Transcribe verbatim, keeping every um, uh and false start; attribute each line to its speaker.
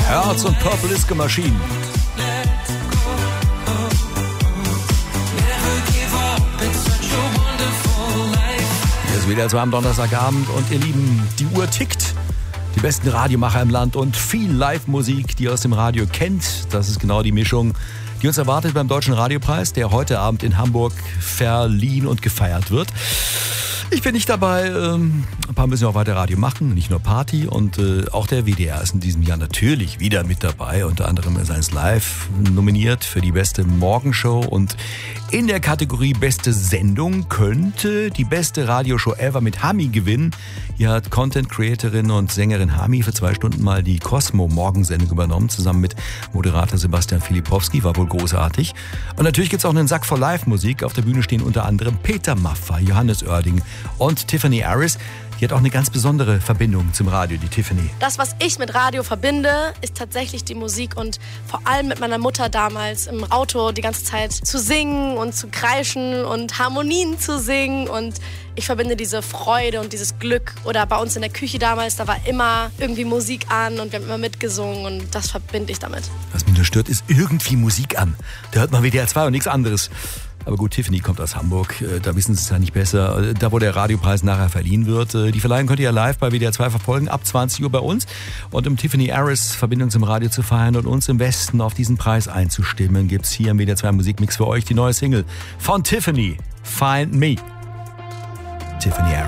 Speaker 1: Herz und Purple Disco Machine. Hier ist wieder so am Donnerstagabend und ihr Lieben, die Uhr tickt. Die besten Radiomacher im Land und viel Live-Musik, die ihr aus dem Radio kennt. Das ist genau die Mischung, die uns erwartet beim Deutschen Radiopreis, der heute Abend in Hamburg verliehen und gefeiert wird. Ich bin nicht dabei, ähm, ein paar müssen auch weiter Radio machen, nicht nur Party. Und äh, auch der W D R ist in diesem Jahr natürlich wieder mit dabei. Unter anderem ist eins Live nominiert für die beste Morgenshow. Und in der Kategorie beste Sendung könnte die beste Radioshow ever mit Hami gewinnen. Hier hat Content-Creatorin und Sängerin Hami für zwei Stunden mal die Cosmo-Morgensendung übernommen, zusammen mit Moderator Sebastian Filipowski, war wohl großartig. Und natürlich gibt's auch einen Sack voll Live-Musik. Auf der Bühne stehen unter anderem Peter Maffay, Johannes Oerding und Tiffany Harris. Die hat auch eine ganz besondere Verbindung zum Radio, die Tiffany.
Speaker 2: Das, was ich mit Radio verbinde, ist tatsächlich die Musik und vor allem mit meiner Mutter damals im Auto die ganze Zeit zu singen und zu kreischen und Harmonien zu singen. Und ich verbinde diese Freude und dieses Glück. Oder bei uns in der Küche damals, da war immer irgendwie Musik an und wir haben immer mitgesungen und das verbinde ich damit.
Speaker 1: Was mich nur stört, ist irgendwie Musik an. Da hört man W D R zwei und nichts anderes. Aber gut, Tiffany kommt aus Hamburg, da wissen sie es ja nicht besser. Da, wo der Radiopreis nachher verliehen wird. Die Verleihung könnt ihr ja live bei W D R zwei verfolgen, ab zwanzig Uhr bei uns. Und um Tiffany Harris Verbindung zum Radio zu feiern und uns im Westen auf diesen Preis einzustimmen, gibt's hier im W D R zwei Musikmix für euch die neue Single von Tiffany, Find Me. Tiffany Harris.